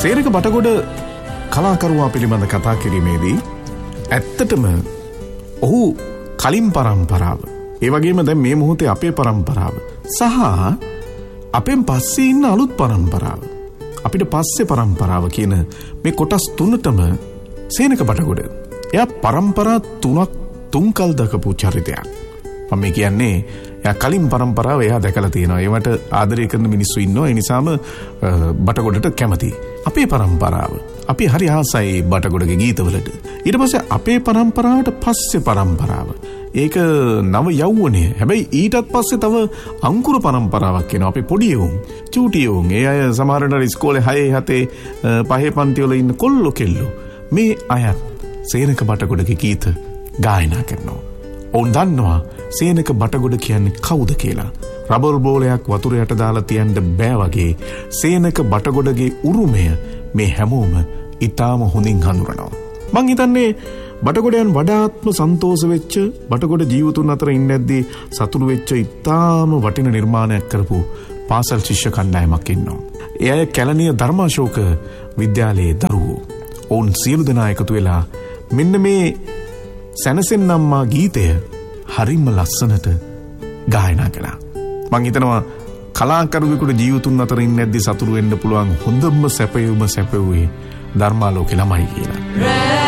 සේනක බටගොඩ කලාකරුවා පිළිබඳ කතා කිරීමේදී ඇත්තටම ඔහු කලින් පරම්පරාව, ඒ වගේම දැන් මේ මොහොතේ අපේ පරම්පරාව සහ අපෙන් පස්සේ ඉන්න අලුත් පරම්පරාව, අපිට පස්සේ පරම්පරාව කියන මේ කොටස් තුනටම සේනක බටගොඩ එයා පරම්පරා තුන්කල් දකපු චරිතයක්. මම කියන්නේ එයා කලින් පරම්පරාව එයා දැකලා තියෙනවා. ඒවට ආදරය කරන මිනිස්සු ඉන්නවා. ඒ නිසාම බටගොඩට කැමති. අපේ පරම්පරාව අපි හරි ආසයි බටගොඩගේ ගීතවලට. ඊට පස්සේ අපේ පරම්පරාවට පස්සේ පරම්පරාව. ඒක නව යෞවනය. හැබැයි ඊටත් පස්සේ තව අංකුර පරම්පරාවක් එනවා. අපේ පොඩි එවුන්, චූටි එවුන්. ඒ අය සමහරවිට ඉස්කෝලේ 6 7 5 පන්ති වල ඉන්න කොල්ලෝ කෙල්ලෝ. මේ අයත් සේනක බටගොඩගේ ගීත ගායනා කරනවා. ඔවුන් දන්නවා සේනක බටගොඩ කියන්නේ කවුද කියලා. රබර් බෝලයක් වතුර යට දාලා තියන්න බෑ වගේ සේනක බටගොඩගේ උරුමය මේ හැමෝම ඊටාම හොඳින් හඳුනනවා. මං හිතන්නේ බටගොඩයන් වඩාත්ම සන්තෝෂ වෙච්ච, බටගොඩ ජීවතුන් අතර ඉන්නේද්දී සතුටු වෙච්ච ඊටාම වටින නිර්මාණයක් කරපු පාසල් ශිෂ්‍ය කණ්ඩායමක් ඉන්නවා. ඒ අය කැලණිය ධර්මාශෝක විද්‍යාලයේ දරුවෝ. ඔවුන් සියලු දෙනා එකතු වෙලා මෙන්න මේ සැනසෙන්නම්මා ගීතය හරිම ලස්සනට ගායනා කළා. මං හිතනවා කලාකරුවෙකුට ජීවතුන් අතර ඉන්නේ නැද්දි සතුටු වෙන්න පුළුවන් හොඳම සැපයුම සැපෙව්වේ ධර්මාලෝකේ ළමයි කියලා.